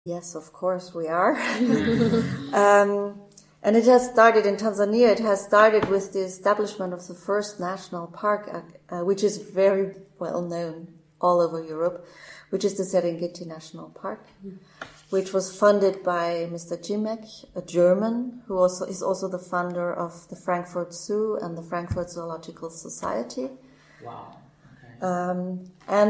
Yes, of course we are. And it has started in Tanzania. It has started with the establishment of the first national park, which is very well known all over Europe, which is the Serengeti National Park, which was funded by Mr. Cimek, a German, who is also the funder of the Frankfurt Zoo and the Frankfurt Zoological Society. Wow. Okay.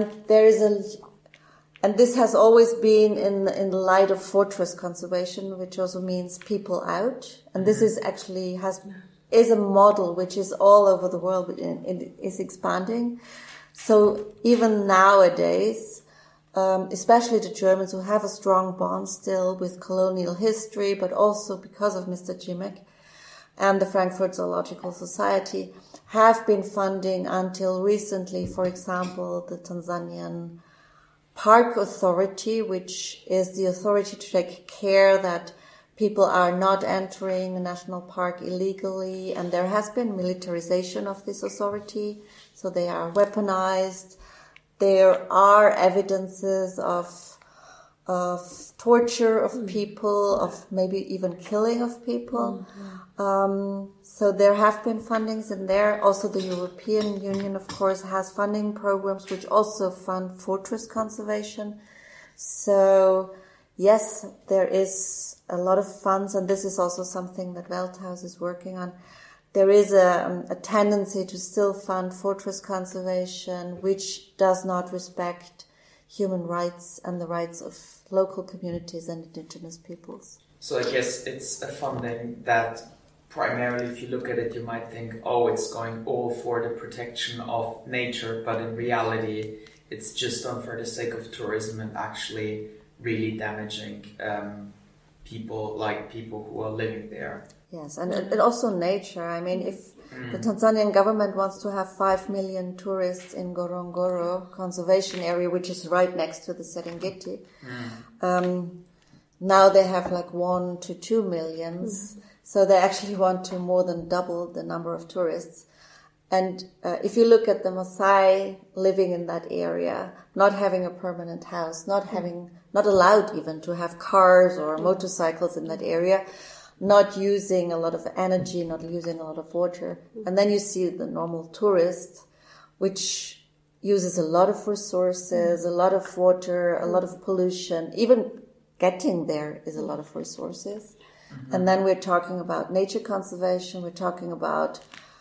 And this has always been in the light of fortress conservation, which also means people out. And this is actually is a model which is all over the world and is expanding. So even nowadays, especially the Germans who have a strong bond still with colonial history, but also because of Mr. Cimek and the Frankfurt Zoological Society, have been funding until recently, for example, the Tanzanian Park Authority, which is the authority to take care that people are not entering a national park illegally, and there has been militarization of this authority, so they are weaponized. There are evidences of torture of people, of maybe even killing of people. So there have been fundings in there. Also the European Union, of course, has funding programs which also fund fortress conservation. So yes, there is a lot of funds, and this is also something that Welthaus is working on. There is a tendency to still fund fortress conservation, which does not respect human rights and the rights of local communities and indigenous peoples. So I guess it's a funding that primarily, if you look at it, you might think, oh, it's going all for the protection of nature, but in reality, it's just done for the sake of tourism and actually really damaging people who are living there. Yes, and also nature. I mean, if the Tanzanian government wants to have 5 million tourists in Ngorongoro conservation area, which is right next to the Serengeti, now they have like 1 to 2 millions. So they actually want to more than double the number of tourists. And if you look at the Maasai living in that area, not having a permanent house, not allowed even to have cars or motorcycles in that area, not using a lot of energy, not using a lot of water. And then you see the normal tourist, which uses a lot of resources, a lot of water, a lot of pollution. Even getting there is a lot of resources. And then we're talking about nature conservation. We're talking about,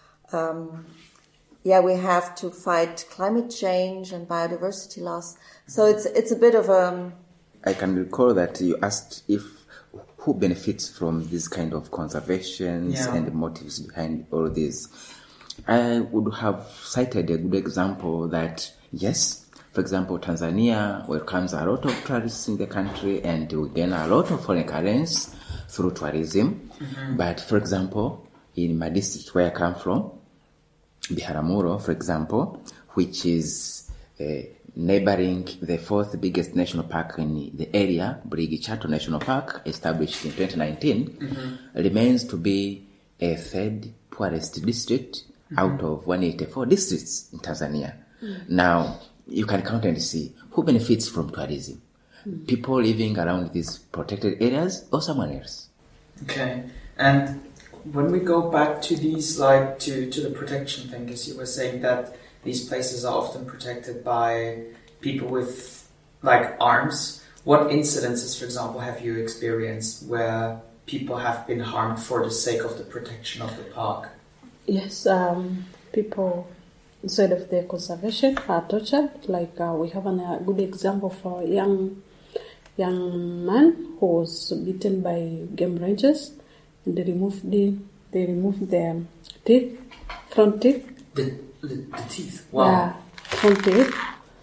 we have to fight climate change and biodiversity loss. So it's a bit of a... I can recall that you asked who benefits from this kind of conservations and the motives behind all this. I would have cited a good example that, yes, for example, Tanzania welcomes a lot of tourists in the country and we gain a lot of foreign currency through tourism. But, for example, in my district where I come from, Biharamulo, for example, which is neighboring the fourth biggest national park in the area, Burigi Chato National Park, established in 2019, remains to be a third poorest district out of 184 districts in Tanzania. Now, you can count and see who benefits from tourism. People living around these protected areas or someone else. Okay. And when we go back to these, to the protection thing, because you were saying that these places are often protected by people with, arms. What incidences, for example, have you experienced where people have been harmed for the sake of the protection of the park? Yes, people, instead of their conservation, are tortured. We have a good example for a young man who was beaten by game rangers, and they removed their teeth, front teeth. The teeth. Wow. Yeah, front teeth.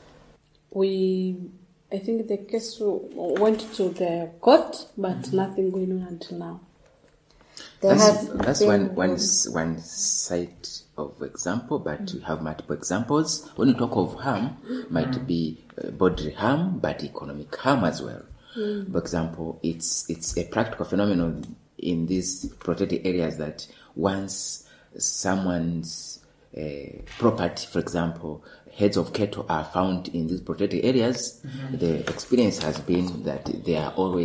I think the case went to the court, but nothing going on until now. That's one side of example, but you have multiple examples. When you talk of harm, might be bodily harm, but economic harm as well. For example, it's a practical phenomenon in these protected areas that once someone's property, for example, heads of cattle are found in these protected areas, the experience has been that they are always